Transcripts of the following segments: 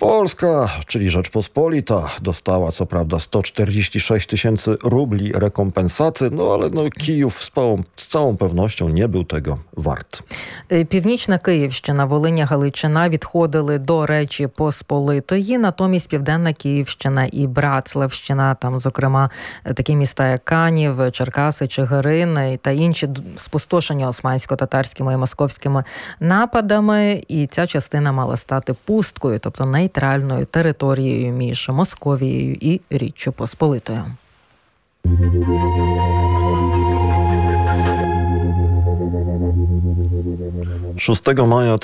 Polska, czyli Rzeczpospolita, dostała co prawda 146 000 rubli rekompensaty, ale Kijów z całą pewnością nie był tego wart. Північна Київщина, Волиня, Галичина відходили до Речі Посполитої, натомість Південна Київщина і Братславщина, там, зокрема, такі міста, як Канів, Черкаси, Чигирин та інші спустошені османсько-татарськими і московськими нападами, і ця частина мала стати пусткою, тобто нейтральною територією між Московією і Річчю Посполитою. 6 maja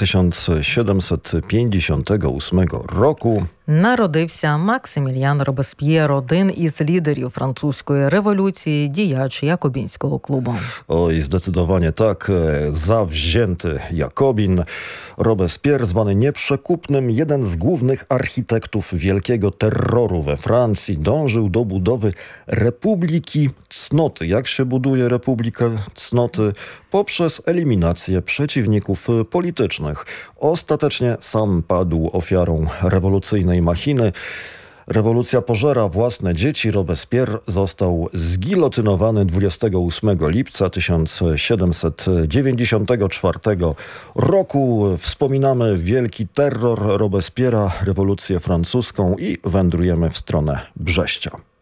1758 roku народився Максиміліан Робесп'єр, один із лідерів французької революції, діяч Jakobinського klubu. Oj, zdecydowanie tak. Zawzięty Jakobin. Robespierre, zwany nieprzekupnym, jeden z głównych architektów wielkiego terroru we Francji, dążył do budowy Republiki Cnoty. Jak się buduje Republikę Cnoty? Poprzez eliminację przeciwników politycznych. Ostatecznie sam padł ofiarą rewolucyjnej machiny. Rewolucja pożera własne dzieci. Robespierre został zgilotynowany 28 lipca 1794 roku. Wspominamy wielki terror Robespierre'a, rewolucję francuską i wędrujemy w stronę Brześcia.